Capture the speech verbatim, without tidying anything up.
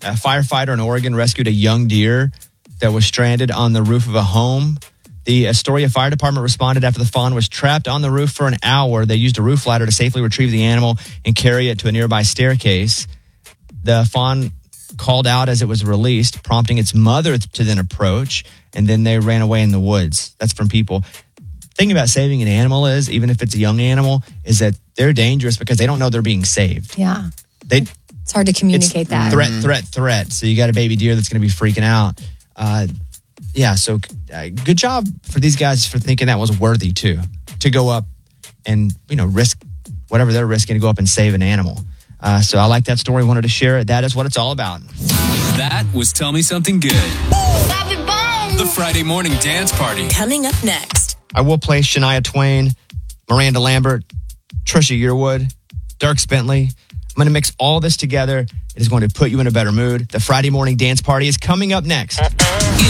A firefighter in Oregon rescued a young deer that was stranded on the roof of a home. The Astoria Fire Department responded after the fawn was trapped on the roof for an hour. They used a roof ladder to safely retrieve the animal and carry it to a nearby staircase. The fawn called out as it was released, prompting its mother to then approach, and then they ran away in the woods. That's from people. The thing about saving an animal is, even if it's a young animal, is that they're dangerous because they don't know they're being saved. Yeah. They, it's hard to communicate that. Threat, threat, threat. So you got a baby deer that's going to be freaking out. Uh, yeah, so uh, good job for these guys for thinking that was worthy, too, to go up and, you know, risk whatever they're risking to go up and save an animal. Uh, so I like that story. Wanted to share it. That is what it's all about. That was Tell Me Something Good. The Friday morning dance party. Coming up next. I will play Shania Twain, Miranda Lambert, Trisha Yearwood, Dierks Bentley. I'm going to mix all this together. It is going to put you in a better mood. The Friday morning dance party is coming up next.